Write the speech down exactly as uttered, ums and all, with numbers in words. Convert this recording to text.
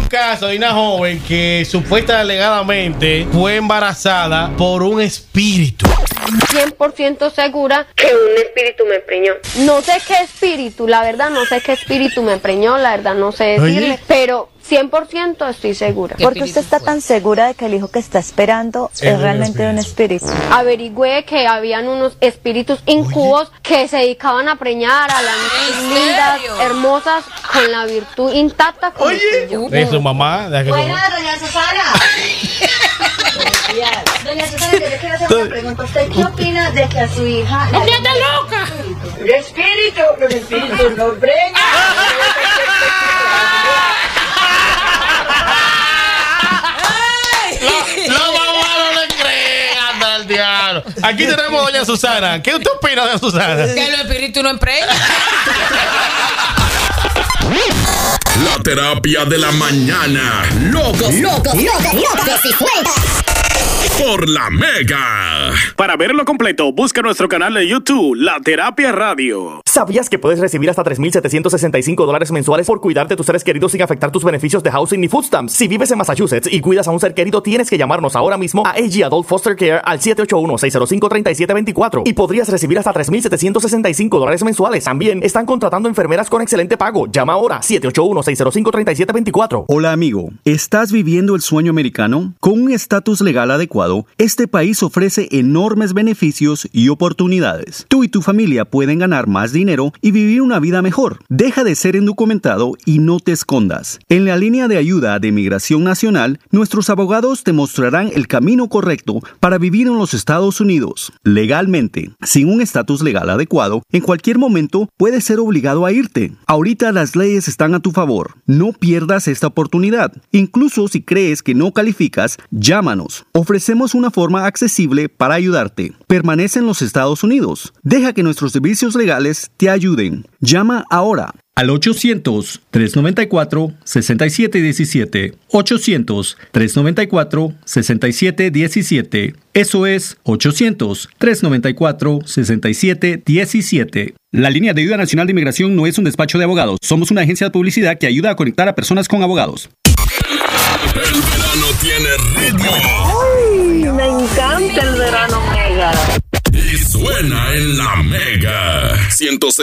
caso de una joven que supuestamente alegadamente fue embarazada por un espíritu. cien por ciento segura que un espíritu me preñó. No sé qué espíritu, la verdad no sé qué espíritu me preñó, la verdad no sé decirle, Oye. pero cien por ciento estoy segura. ¿Por qué usted está tan segura de que el hijo que está esperando es, es realmente un espíritu? Averigüé que habían unos espíritus incubos Oye. que se dedicaban a preñar a las lindas, hermosas, con la virtud intacta. Como Oye, ¿es su mamá? Buenas, doña Susana. Doña Susana, yo le quiero hacer una pregunta. ¿Usted qué opina de que a su hija... ¡No te está loca! ¡El espíritu! ¡Los espíritus no preñan! Aquí tenemos a doña Susana. ¿Qué usted opina, doña Susana? Que los espíritus no empreñan. La terapia de la mañana. Locos, locos, locos, locos y sueltas. Por la Mega. Para verlo completo, busca nuestro canal de YouTube, La Terapia Radio. ¿Sabías que puedes recibir hasta tres mil setecientos sesenta y cinco dólares mensuales por cuidar de tus seres queridos sin afectar tus beneficios de housing ni food stamps? Si vives en Massachusetts y cuidas a un ser querido, tienes que llamarnos ahora mismo a A G Adult Foster Care al siete ocho uno, seis cero cinco, tres siete dos cuatro y podrías recibir hasta tres mil setecientos sesenta y cinco dólares mensuales. También están contratando enfermeras con excelente pago. Llama ahora siete ocho uno, seis cero cinco, tres siete dos cuatro. Hola amigo, ¿estás viviendo el sueño americano? Con un estatus legal adecuado, este país ofrece enormes beneficios y oportunidades. Tú y tu familia pueden ganar más dinero y vivir una vida mejor. Deja de ser indocumentado y no te escondas. En la línea de ayuda de Migración Nacional, nuestros abogados te mostrarán el camino correcto para vivir en los Estados Unidos. Legalmente, sin un estatus legal adecuado, en cualquier momento puedes ser obligado a irte. Ahorita las leyes están a tu favor. No pierdas esta oportunidad. Incluso si crees que no calificas, llámanos. Ofrecemos una forma accesible para ayudarte. Permanece en los Estados Unidos. Deja que nuestros servicios legales te ayuden. Llama ahora al ochocientos, tres noventa y cuatro, sesenta y siete diecisiete. ochocientos, tres noventa y cuatro, sesenta y siete diecisiete. Eso es ochocientos, tres noventa y cuatro, sesenta y siete diecisiete. La línea de ayuda nacional de inmigración no es un despacho de abogados. Somos una agencia de publicidad que ayuda a conectar a personas con abogados. El verano tiene ritmo. ¡Ay, me encanta el verano Mega! Y suena en la Mega. ciento seis